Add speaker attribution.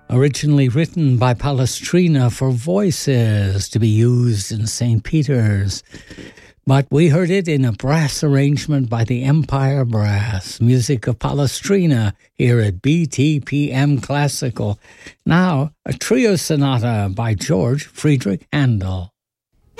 Speaker 1: Originally written by Palestrina for voices to be used in St. Peter's, but we heard it in a brass arrangement by the Empire Brass, music of Palestrina here at BTPM Classical. Now, a trio sonata by George Friedrich Handel.